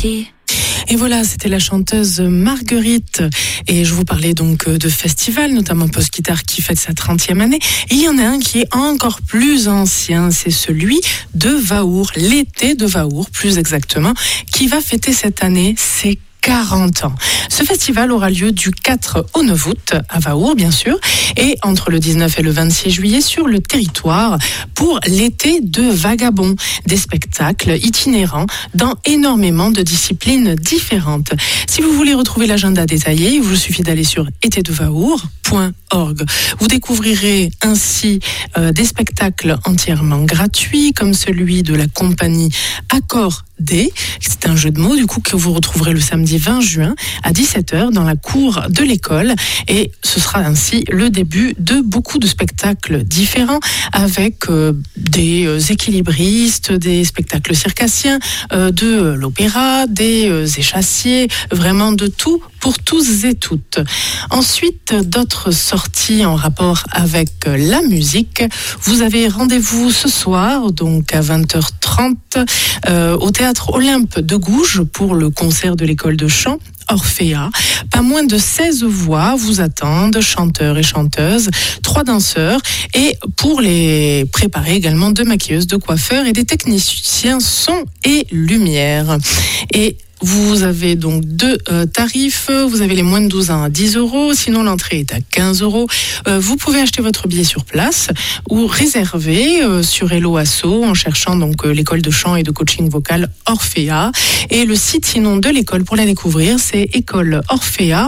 City. Et voilà, c'était la chanteuse Marguerite. Et je vous parlais donc de festivals, notamment Post-Guitare qui fête sa 30e année. Et il y en a un qui est encore plus ancien, c'est celui de Vaour, l'été de Vaour plus exactement, qui va fêter cette année ses 40 ans. Ce festival aura lieu du 4 au 9 août à Vaour, bien sûr, et entre le 19 et le 26 juillet sur le territoire pour l'été de Vagabond, des spectacles itinérants dans énormément de disciplines différentes. Si vous voulez retrouver l'agenda détaillé, il vous suffit d'aller sur etedevaour.org. Vous découvrirez ainsi des spectacles entièrement gratuits, comme celui de la compagnie Accord D. C'est un jeu de mots du coup que vous retrouverez le samedi 20 juin à 17h dans la cour de l'école, et ce sera ainsi le début de beaucoup de spectacles différents avec des équilibristes, des spectacles circassiens, de l'opéra, des échassiers, vraiment de tout pour tous et toutes. Ensuite, d'autres sorties en rapport avec la musique. Vous avez rendez-vous ce soir, donc à 20h30, au Théâtre Olympe de Gouges pour le concert de l'école de chant Orphea. Pas moins de 16 voix vous attendent, chanteurs et chanteuses, 3 danseurs, et pour les préparer également 2 maquilleuses, 2 coiffeurs et des techniciens son et lumière. Et vous avez donc 2 tarifs. Vous avez les moins de 12 ans à 10 €. Sinon, l'entrée est à 15 €. Vous pouvez acheter votre billet sur place ou réserver sur Hello Asso en cherchant donc l'école de chant et de coaching vocal Orphea. Et le site sinon de l'école pour la découvrir, c'est écoleorphea.fr.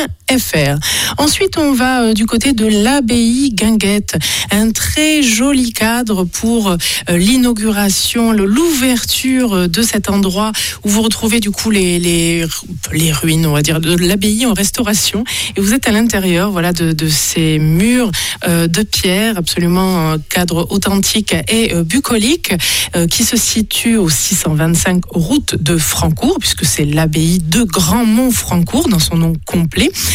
Ensuite, on va du côté de l'abbaye Guinguette, un très joli cadre pour l'inauguration, l'ouverture de cet endroit où vous retrouvez du coup les ruines, on va dire, de l'abbaye en restauration, et vous êtes à l'intérieur, voilà, de ces murs de pierre, absolument cadre authentique et bucolique, qui se situe au 625 route de Francourt, puisque c'est l'abbaye de Grandmont-Francourt dans son nom complet.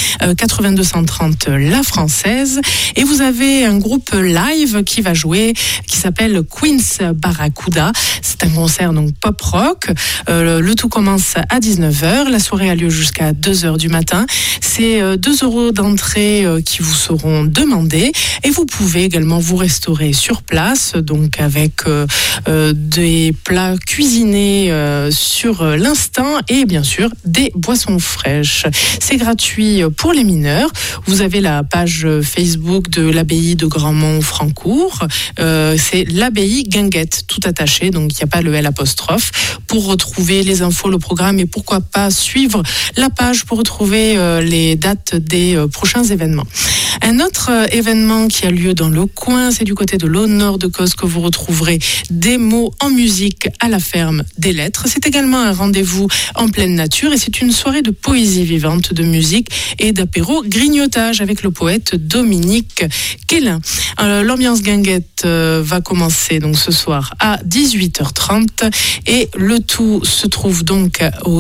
8230 La Française, et vous avez un groupe live qui va jouer, qui s'appelle Queen's Barracuda. C'est un concert donc pop rock. Le tout commence à 19h, la soirée a lieu jusqu'à 2h du matin. C'est 2 € d'entrée qui vous seront demandés, et vous pouvez également vous restaurer sur place, donc avec des plats cuisinés sur l'instant et bien sûr des boissons fraîches. C'est gratuit pour les mineurs. Vous avez la page Facebook de l'abbaye de Grandmont-Francourt. C'est l'abbaye Guinguette, tout attaché, donc il n'y a pas le L apostrophe, pour retrouver les infos, le programme, et pourquoi pas suivre la page pour retrouver les dates des prochains événements. Un autre événement qui a lieu dans le coin, c'est du côté de l'Honneur de Cos que vous retrouverez des mots en musique à la ferme des lettres. C'est également un rendez-vous en pleine nature, et c'est une soirée de poésie vivante, de musique et d'apéro grignotage avec le poète Dominique Quélin. L'ambiance guinguette va commencer donc ce soir à 18h30, et le tout se trouve donc au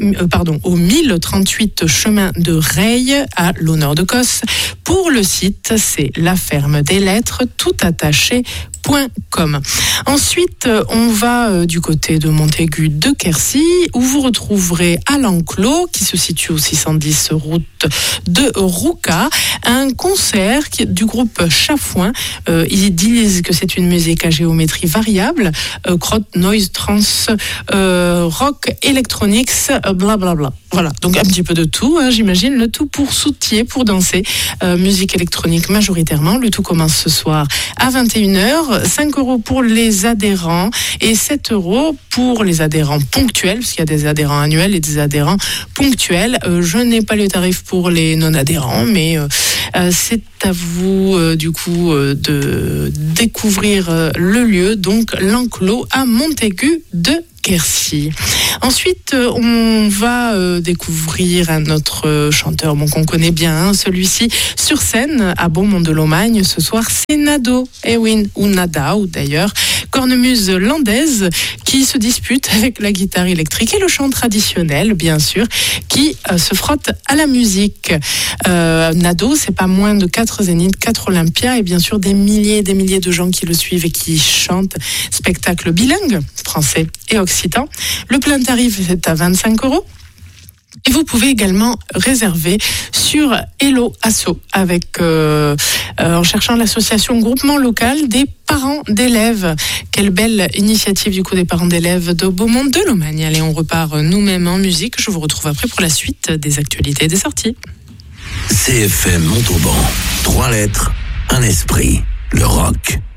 1038 chemin de Reille à l'Honneur de Cos. Pour le site, c'est la ferme des lettres tout attaché.com. Ensuite, on va du côté de Montaigu de Quercy, où vous retrouverez à l'Enclos, qui se situe au 610 route de Rouca, un concert du groupe Chafouin. Ils disent que c'est une musique à géométrie variable, crot, noise, trance, rock, electronics, blablabla. Voilà, donc un petit peu de tout, j'imagine, le tout pour sautiller, pour danser, musique électronique majoritairement. Le tout commence ce soir à 21h, 5 € pour les adhérents et 7 € pour les adhérents ponctuels, parce qu'il y a des adhérents annuels et des adhérents ponctuels. Je n'ai pas le tarif pour les non-adhérents, mais c'est à vous du coup de découvrir le lieu, donc l'Enclos à Montaigu de Quercy. Ensuite, on va découvrir un autre chanteur qu'on connaît bien, celui-ci sur scène à Beaumont-de-Lomagne ce soir, c'est Nado, ou Nada, ou d'ailleurs, cornemuse landaise qui se dispute avec la guitare électrique et le chant traditionnel, bien sûr, qui se frotte à la musique. Nado, c'est pas moins de 4 zéniths, 4 Olympias et bien sûr des milliers et des milliers de gens qui le suivent et qui chantent. Spectacle bilingue, français et occitan. Le plein un tarif est à 25 €. Et vous pouvez également réserver sur Hello Asso en cherchant l'association Groupement Local des parents d'élèves. Quelle belle initiative du coup des parents d'élèves de Beaumont de Lomagne. Allez, on repart nous-mêmes en musique. Je vous retrouve après pour la suite des actualités et des sorties. CFM Montauban, 3 lettres, un esprit, le rock.